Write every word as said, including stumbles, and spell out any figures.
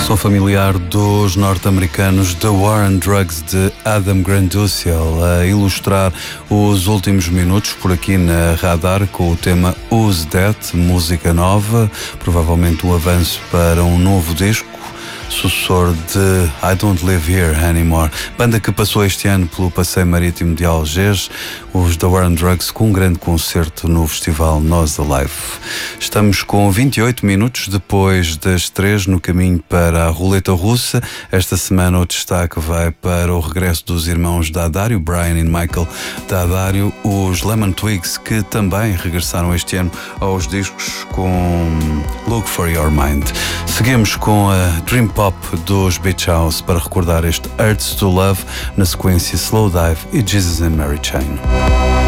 Sou familiar dos norte-americanos The War on Drugs de Adam Granduciel a ilustrar os últimos minutos por aqui na Radar com o tema Who's That, música nova, provavelmente um avanço para um novo disco, sucessor de I Don't Live Here Anymore, banda que passou este ano pelo Passeio Marítimo de Algés, os The War on Drugs com um grande concerto no festival Nós Alive. Estamos com vinte e oito minutos depois das três no caminho para a roleta russa. Esta semana o destaque vai para o regresso dos irmãos D'Addario, Brian e Michael D'Addario, os Lemon Twigs, que também regressaram este ano aos discos com Look For Your Mind. Seguimos com a Dream Pop dos Beach House para recordar este Hurts To Love, na sequência Slow Dive e Jesus and Mary Chain.